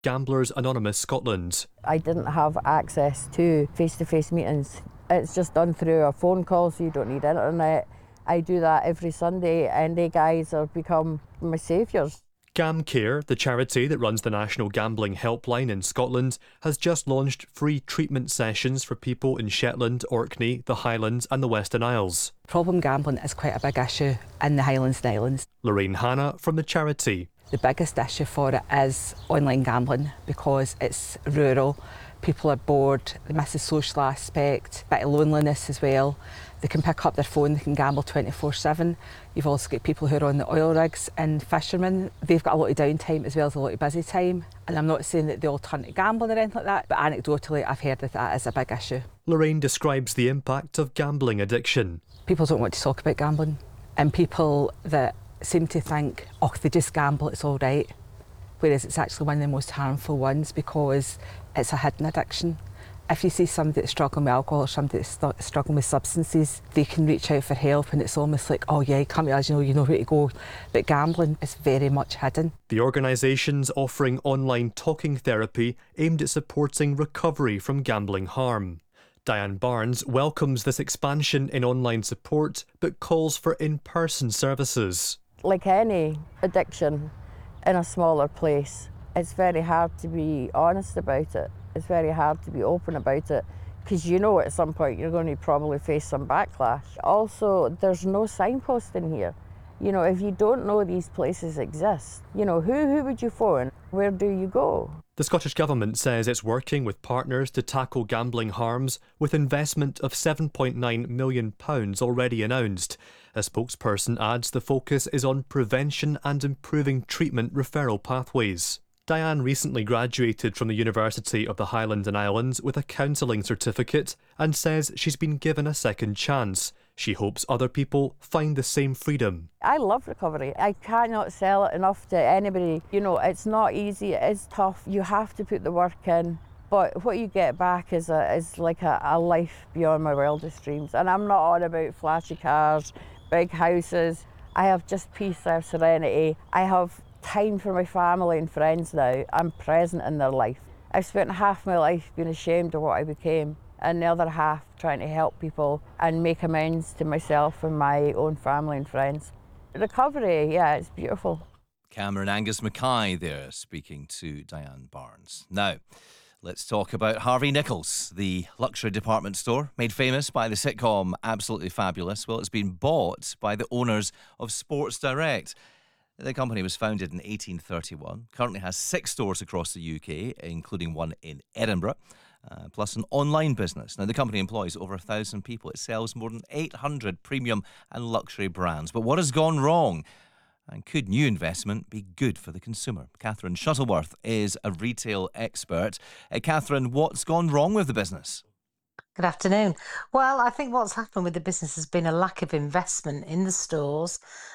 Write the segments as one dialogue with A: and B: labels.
A: Gamblers Anonymous Scotland.
B: I didn't have access to face-to-face meetings. It's just done through a phone call, so you don't need internet. I do that every Sunday, and they guys have become my saviours.
A: GamCare, the charity that runs the National Gambling Helpline in Scotland, has just launched free treatment sessions for people in Shetland, Orkney, the Highlands and the Western Isles.
C: Problem gambling is quite a big issue in the Highlands and Islands.
A: Lorraine Hanna from the charity.
C: The biggest issue for it is online gambling because it's rural. People are bored, they miss the social aspect, a bit of loneliness as well. They can pick up their phone, they can gamble 24/7. You've also got people who are on the oil rigs and fishermen. They've got a lot of downtime as well as a lot of busy time. And I'm not saying that they all turn to gambling or anything like that, but anecdotally I've heard that is a big issue.
A: Lorraine describes the impact of gambling addiction.
C: People don't want to talk about gambling, and people that seem to think, oh, they just gamble, it's all right. Whereas it's actually one of the most harmful ones because it's a hidden addiction. If you see somebody that's struggling with alcohol or somebody that's struggling with substances, they can reach out for help, and it's almost like, oh yeah, come to us, you know where to go. But gambling is very much hidden.
A: The organisation's offering online talking therapy aimed at supporting recovery from gambling harm. Diane Barnes welcomes this expansion in online support, but calls for in-person services.
B: Like any addiction in a smaller place, it's very hard to be honest about it. It's very hard to be open about it because you know at some point you're going to probably face some backlash. Also, there's no signpost in here. You know, if you don't know these places exist, you know, who would you phone? Where do you go?
A: The Scottish Government says it's working with partners to tackle gambling harms with investment of £7.9 million already announced. A spokesperson adds the focus is on prevention and improving treatment referral pathways. Diane recently graduated from the University of the Highlands and Islands with a counselling certificate and says she's been given a second chance. She hopes other people find the same freedom.
B: I love recovery. I cannot sell it enough to anybody. You know, it's not easy, it is tough. You have to put the work in. But what you get back is like a life beyond my wildest dreams. And I'm not on about flashy cars, big houses. I have just peace, I have serenity. I have time for my family and friends now. I'm present in their life. I've spent half my life being ashamed of what I became, and the other half trying to help people and make amends to myself and my own family and friends. Recovery, yeah, it's beautiful.
D: Cameron Angus Mackay there speaking to Diane Barnes. Now, let's talk about Harvey Nichols, the luxury department store made famous by the sitcom Absolutely Fabulous. Well, it's been bought by the owners of Sports Direct. The company was founded in 1831, currently has 6 stores across the UK, including one in Edinburgh, plus an online business. Now, the company employs over 1,000 people. It sells more than 800 premium and luxury brands. But what has gone wrong? And could new investment be good for the consumer? Catherine Shuttleworth is a retail expert. Catherine, what's gone wrong with the business?
E: Good afternoon. Well, I think what's happened with the business has been a lack of investment in the stores,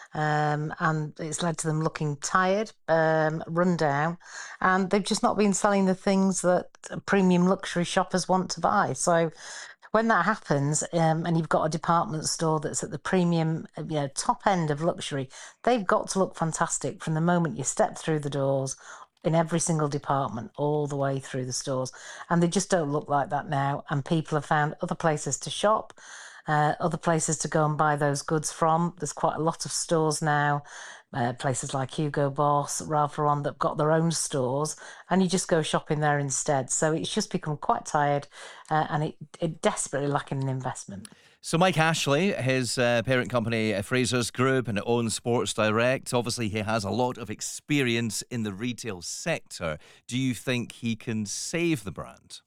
E: and it's led to them looking tired, run down, and they've just not been selling the things that premium luxury shoppers want to buy. So when that happens, and you've got a department store that's at the premium, top end of luxury, they've got to look fantastic from the moment you step through the doors in every single department all the way through the stores. And they just don't look like that now. And people have found other places to shop, other places to go and buy those goods from. There's quite a lot of stores now, places like Hugo Boss, Ralph Lauren, that have got their own stores, and you just go shopping there instead. So it's just become quite tired, and it desperately lacking an investment.
D: So Mike Ashley, his parent company, Fraser's Group, and it owns Sports Direct. Obviously, he has a lot of experience in the retail sector. Do you think he can save the brand?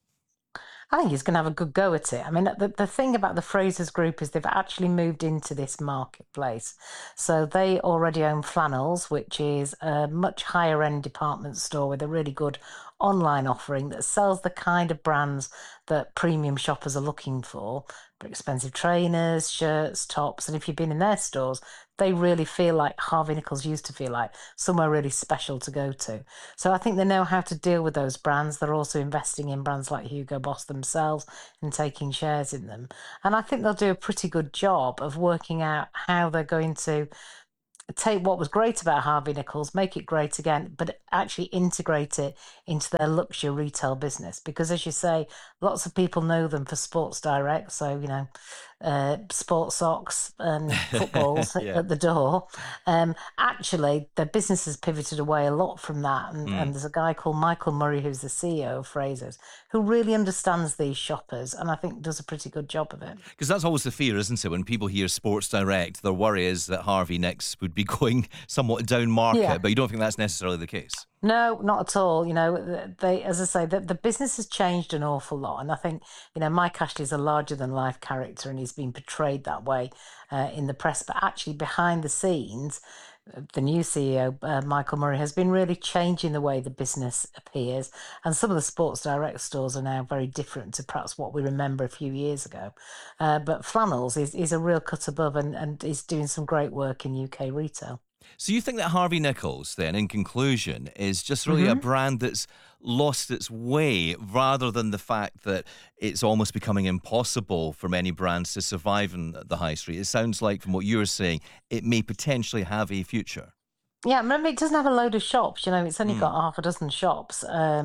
E: I think he's going to have a good go at it. I mean, the thing about the Fraser's Group is they've actually moved into this marketplace. So they already own Flannels, which is a much higher end department store with a really good online offering that sells the kind of brands that premium shoppers are looking for. Expensive trainers, shirts, tops. And if you've been in their stores, they really feel like Harvey Nichols used to feel like, somewhere really special to go to. So I think they know how to deal with those brands. They're also investing in brands like Hugo Boss themselves and taking shares in them. And I think they'll do a pretty good job of working out how they're going to take what was great about Harvey Nichols, make it great again, but actually integrate it into their luxury retail business. Because as you say, lots of people know them for Sports Direct. So, sports socks and footballs
D: Yeah.
E: at the door. Actually, their business has pivoted away a lot from that. And there's a guy called Michael Murray, who's the CEO of Fraser's, who really understands these shoppers and I think does a pretty good job of it.
D: Because that's always the fear, isn't it? When people hear Sports Direct, their worry is that Harvey Nicks would be going somewhat down market, but you don't think that's necessarily the case?
E: No, not at all. They, as I say, the business has changed an awful lot. And I think, Mike Ashley's a larger than life character and he's been portrayed that way in the press. But actually behind the scenes, the new CEO, Michael Murray, has been really changing the way the business appears. And some of the Sports Direct stores are now very different to perhaps what we remember a few years ago. But Flannels is a real cut above and is doing some great work in UK retail.
D: So you think that Harvey Nichols, then, in conclusion, is just really a brand that's lost its way, rather than the fact that it's almost becoming impossible for many brands to survive in the high street? It sounds like, from what you're saying, it may potentially have a future.
E: Yeah, remember it doesn't have a load of shops. It's only got half a dozen shops.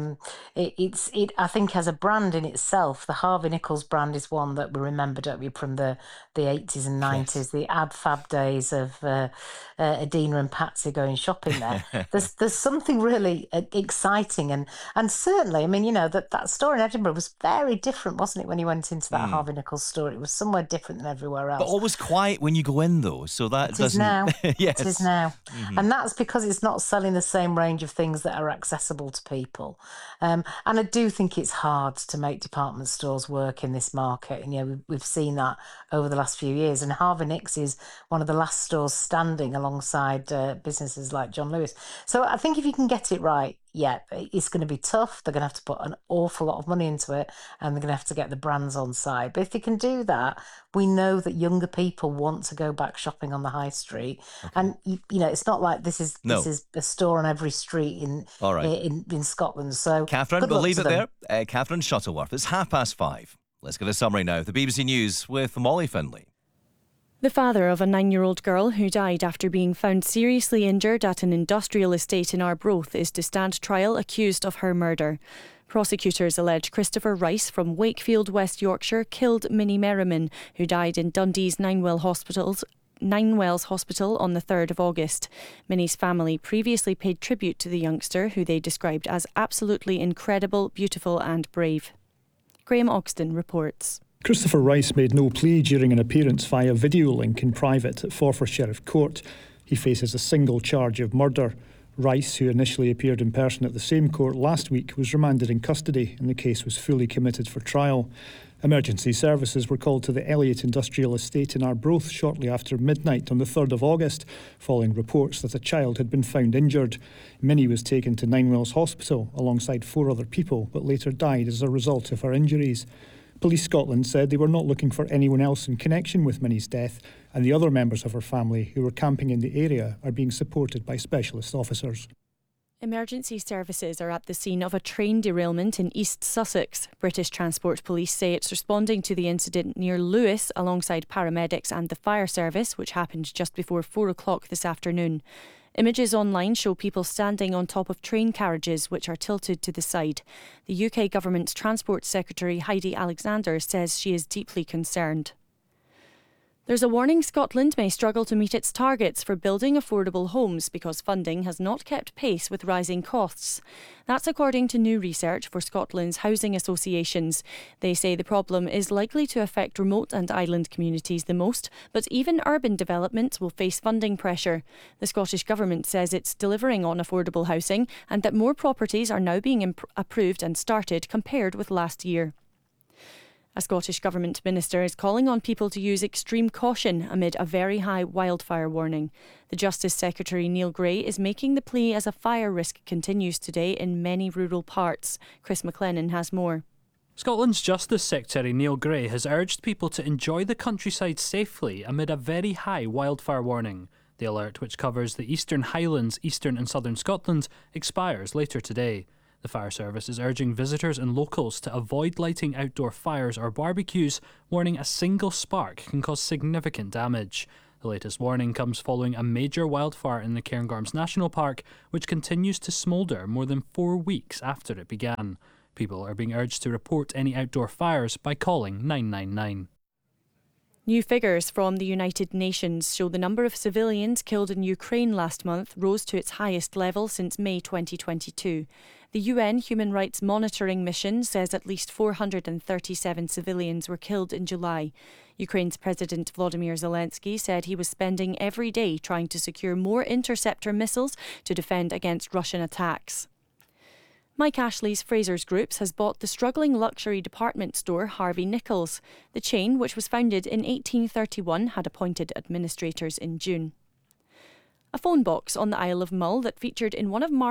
E: It I think has a brand in itself. The Harvey Nichols brand is one that we remember, don't we, from the 80s and 90s, yes. The ad fab days of Adina and Patsy going shopping there. There's something really exciting and certainly, that store in Edinburgh was very different, wasn't it, when you went into that Harvey Nichols store? It was somewhere different than everywhere else.
D: But always quiet when you go in, though, so that
E: it
D: doesn't...
E: is now.
D: Yes.
E: It is now. And that's because it's not selling the same range of things that are accessible to people. And I do think it's hard to make department stores work in this market. And, we've seen that over the last few years. And Harvey Nicks is one of the last stores standing alongside businesses like John Lewis. So I think if you can get it right, it's going to be tough. They're going to have to put an awful lot of money into it and they're going to have to get the brands on side. But if they can do that, we know that younger people want to go back shopping on the high street. Okay. And, it's not like this is a store on every street in Scotland. So,
D: Catherine, we'll leave it there. Catherine Shuttleworth, it's 5:30. Let's get a summary now. The BBC News with Molly Finlay.
F: The father of a 9-year-old girl who died after being found seriously injured at an industrial estate in Arbroath is to stand trial accused of her murder. Prosecutors allege Christopher Rice from Wakefield, West Yorkshire, killed Minnie Merriman, who died in Dundee's Ninewells Hospital on the 3rd of August. Minnie's family previously paid tribute to the youngster, who they described as absolutely incredible, beautiful and brave. Graham Ogston reports.
G: Christopher Rice made no plea during an appearance via video link in private at Forfar Sheriff Court. He faces a single charge of murder. Rice, who initially appeared in person at the same court last week, was remanded in custody and the case was fully committed for trial. Emergency services were called to the Elliott Industrial Estate in Arbroath shortly after midnight on the 3rd of August, following reports that a child had been found injured. Minnie was taken to Ninewells Hospital alongside 4 other people, but later died as a result of her injuries. Police Scotland said they were not looking for anyone else in connection with Minnie's death, and the other members of her family who were camping in the area are being supported by specialist officers.
F: Emergency services are at the scene of a train derailment in East Sussex. British Transport Police say it's responding to the incident near Lewis alongside paramedics and the fire service, which happened just before 4 o'clock this afternoon. Images online show people standing on top of train carriages which are tilted to the side. The UK Government's Transport Secretary Heidi Alexander says she is deeply concerned. There's a warning Scotland may struggle to meet its targets for building affordable homes because funding has not kept pace with rising costs. That's according to new research for Scotland's housing associations. They say the problem is likely to affect remote and island communities the most, but even urban developments will face funding pressure. The Scottish Government says it's delivering on affordable housing and that more properties are now being approved and started compared with last year. A Scottish Government minister is calling on people to use extreme caution amid a very high wildfire warning. The Justice Secretary Neil Gray is making the plea as a fire risk continues today in many rural parts. Chris McLennan has more.
H: Scotland's Justice Secretary Neil Gray has urged people to enjoy the countryside safely amid a very high wildfire warning. The alert, which covers the Eastern Highlands, Eastern and Southern Scotland, expires later today. The fire service is urging visitors and locals to avoid lighting outdoor fires or barbecues, warning a single spark can cause significant damage. The latest warning comes following a major wildfire in the Cairngorms National Park, which continues to smoulder more than 4 weeks after it began. People are being urged to report any outdoor fires by calling 999.
F: New figures from the United Nations show the number of civilians killed in Ukraine last month rose to its highest level since May 2022. The UN Human Rights Monitoring Mission says at least 437 civilians were killed in July. Ukraine's President Volodymyr Zelensky said he was spending every day trying to secure more interceptor missiles to defend against Russian attacks. Mike Ashley's Fraser's Groups has bought the struggling luxury department store Harvey Nichols. The chain, which was founded in 1831, had appointed administrators in June. A phone box on the Isle of Mull that featured in one of